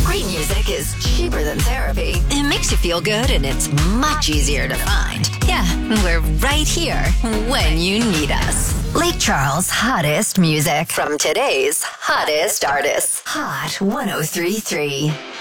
Great music is cheaper than therapy. It makes you feel good and it's much easier to find. Yeah, we're right here when you need us. Lake Charles' hottest music from today's hottest artists. Hot 1033.